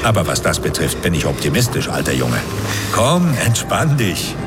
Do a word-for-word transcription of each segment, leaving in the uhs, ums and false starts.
Aber was das betrifft, bin ich optimistisch, alter Junge. Komm, entspann dich.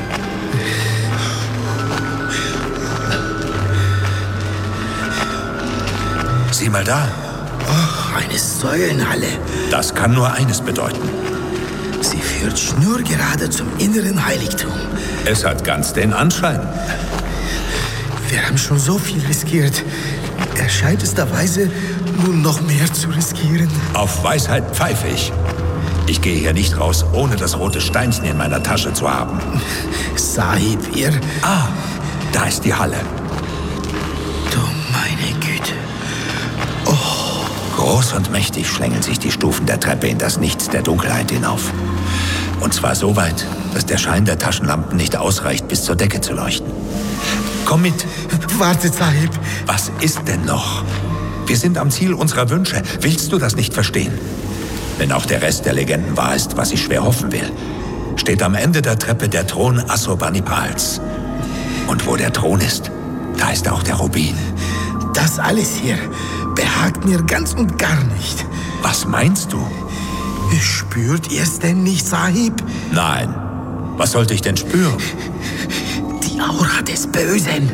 Sieh mal da. Oh, eine Säulenhalle. Das kann nur eines bedeuten. Sie führt schnurgerade zum inneren Heiligtum. Es hat ganz den Anschein. Wir haben schon so viel riskiert. Erscheint es der Weise, nun noch mehr zu riskieren. Auf Weisheit pfeife ich. Ich gehe hier nicht raus, ohne das rote Steinchen in meiner Tasche zu haben. Sahib, ihr... Ah, da ist die Halle. Du meine Güte. Oh. Groß und mächtig schlängeln sich die Stufen der Treppe in das Nichts der Dunkelheit hinauf. Und zwar so weit, dass der Schein der Taschenlampen nicht ausreicht, bis zur Decke zu leuchten. Komm mit. Wartet, Sahib. Was ist denn noch? Wir sind am Ziel unserer Wünsche. Willst du das nicht verstehen? Wenn auch der Rest der Legenden wahr ist, was ich schwer hoffen will, steht am Ende der Treppe der Thron Assurbanipals. Und wo der Thron ist, da ist auch der Rubin. Das alles hier behagt mir ganz und gar nicht. Was meinst du? Spürt ihr es denn nicht, Sahib? Nein. Was sollte ich denn spüren? Die Aura des Bösen.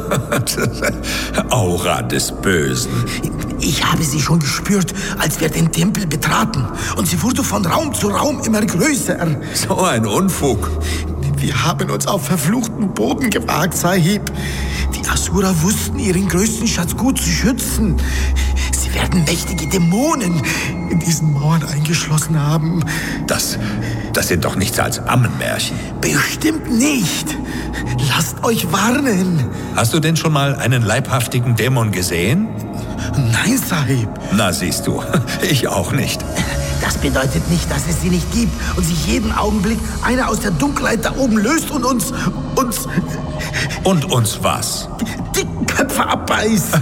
Aura des Bösen. Ich habe sie schon gespürt, als wir den Tempel betraten. Und sie wurde von Raum zu Raum immer größer. So ein Unfug. Wir haben uns auf verfluchten Boden gewagt, Sahib. Die Asura wussten, ihren größten Schatz gut zu schützen. Sie werden mächtige Dämonen in diesen Mauern eingeschlossen haben. Das, das sind doch nichts als Ammenmärchen. Bestimmt nicht. Lasst euch warnen. Hast du denn schon mal einen leibhaftigen Dämon gesehen? Nein, Sahib. Na, siehst du, ich auch nicht. Das bedeutet nicht, dass es sie nicht gibt und sich jeden Augenblick einer aus der Dunkelheit da oben löst und uns... uns... Und uns was? Die Köpfe abbeißt.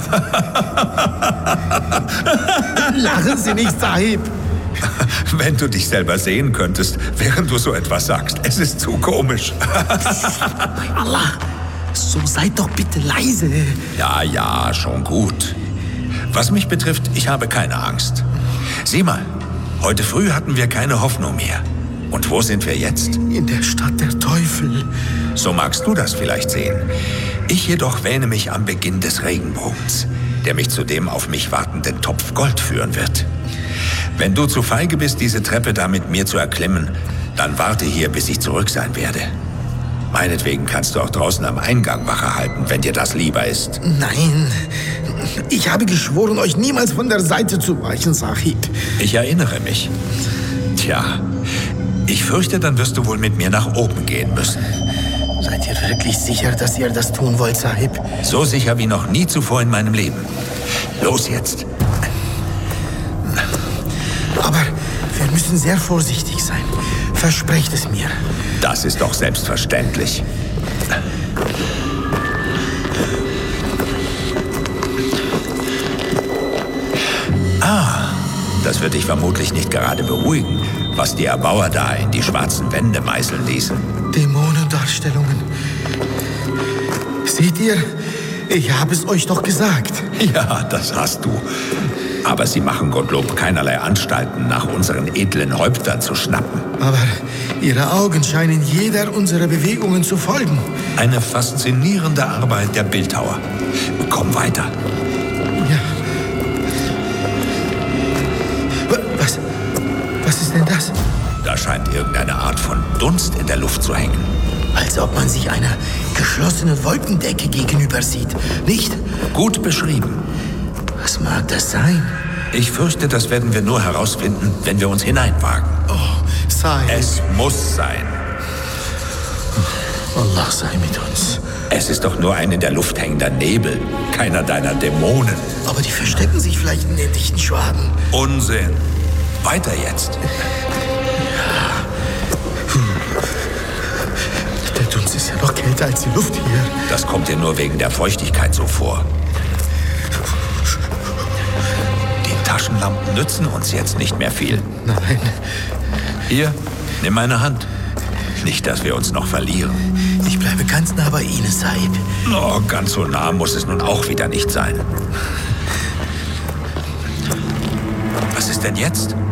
Lachen Sie nicht, Sahib. Wenn du dich selber sehen könntest, während du so etwas sagst. Es ist zu komisch. Allah, so seid doch bitte leise. Ja, ja, schon gut. Was mich betrifft, ich habe keine Angst. Sieh mal, heute früh hatten wir keine Hoffnung mehr. Und wo sind wir jetzt? In der Stadt der Teufel. So magst du das vielleicht sehen. Ich jedoch wähne mich am Beginn des Regenbogens, der mich zu dem auf mich wartenden Topf Gold führen wird. Wenn du zu feige bist, diese Treppe da mit mir zu erklimmen, dann warte hier, bis ich zurück sein werde. Meinetwegen kannst du auch draußen am Eingang Wache halten, wenn dir das lieber ist. Nein, ich habe geschworen, euch niemals von der Seite zu weichen, Sahib. Ich erinnere mich. Tja, ich fürchte, dann wirst du wohl mit mir nach oben gehen müssen. Seid ihr wirklich sicher, dass ihr das tun wollt, Sahib? So sicher wie noch nie zuvor in meinem Leben. Los jetzt. Aber wir müssen sehr vorsichtig sein. Versprecht es mir. Das ist doch selbstverständlich. Ah, das wird dich vermutlich nicht gerade beruhigen, was die Erbauer da in die schwarzen Wände meißeln ließen. Dämonendarstellungen. Seht ihr? Ich habe es euch doch gesagt. Ja, das hast du. Aber sie machen Gottlob keinerlei Anstalten, nach unseren edlen Häuptern zu schnappen. Aber ihre Augen scheinen jeder unserer Bewegungen zu folgen. Eine faszinierende Arbeit der Bildhauer. Komm weiter. Ja. Was? Was ist denn das? Da scheint irgendeine Art von Dunst in der Luft zu hängen. Als ob man sich einer geschlossenen Wolkendecke gegenüber sieht, nicht? Gut beschrieben. Was mag das sein? Ich fürchte, das werden wir nur herausfinden, wenn wir uns hineinwagen. Oh, sei. Es muss sein. Allah sei mit uns. Es ist doch nur ein in der Luft hängender Nebel, keiner deiner Dämonen. Aber die verstecken sich vielleicht in den dichten Schwaden. Unsinn. Weiter jetzt. Der Dunst ist ja noch kälter als die Luft hier. Das kommt dir nur wegen der Feuchtigkeit so vor. Die Taschenlampen nützen uns jetzt nicht mehr viel. Nein. Hier, nimm meine Hand. Nicht, dass wir uns noch verlieren. Ich bleibe ganz nah bei Ihnen, Sahib. Oh, ganz so nah muss es nun auch wieder nicht sein. Was ist denn jetzt?